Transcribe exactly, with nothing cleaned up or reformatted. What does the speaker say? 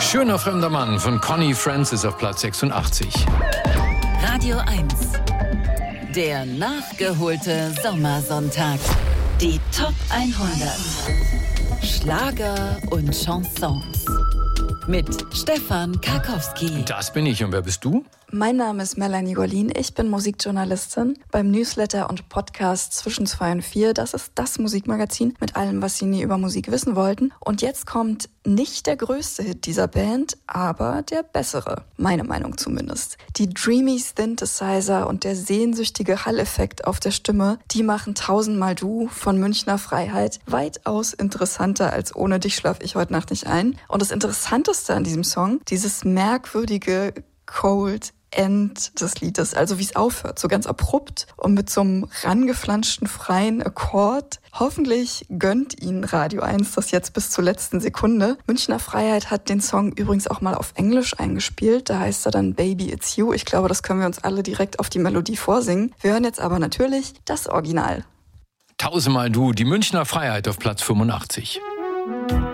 Schöner fremder Mann von Connie Francis auf Platz sechsundachtzig. Radio eins. Der nachgeholte Sommersonntag. Die Top hundert. Schlager und Chansons. Mit Stefan Karkowski. Das bin ich. Und wer bist du? Mein Name ist Melanie Golin, ich bin Musikjournalistin beim Newsletter und Podcast Zwischen zwei und vier. Das ist das Musikmagazin mit allem, was Sie nie über Musik wissen wollten. Und jetzt kommt nicht der größte Hit dieser Band, aber der bessere, meine Meinung zumindest. Die dreamy Synthesizer und der sehnsüchtige Hall-Effekt auf der Stimme, die machen Tausendmal Du von Münchner Freiheit weitaus interessanter als Ohne dich schlaf ich heute Nacht nicht ein. Und das Interessanteste an diesem Song, dieses merkwürdige Cold End des Liedes, also wie es aufhört, so ganz abrupt und mit so einem rangeflanschten freien Akkord. Hoffentlich gönnt Ihnen Radio eins das jetzt bis zur letzten Sekunde. Münchner Freiheit hat den Song übrigens auch mal auf Englisch eingespielt, da heißt er dann Baby It's You. Ich glaube, das können wir uns alle direkt auf die Melodie vorsingen. Wir hören jetzt aber natürlich das Original. Tausendmal Du, die Münchner Freiheit auf Platz fünfundachtzig.